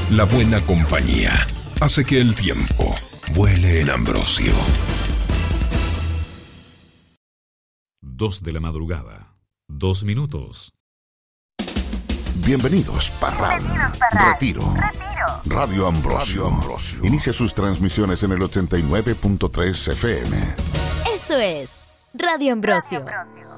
La buena compañía hace que el tiempo vuele en Ambrosio. 2 de la madrugada, 2 minutos. Bienvenidos, Parral. Retiro. Radio Ambrosio. Inicia sus transmisiones en el 89.3 FM. Esto es Radio Ambrosio.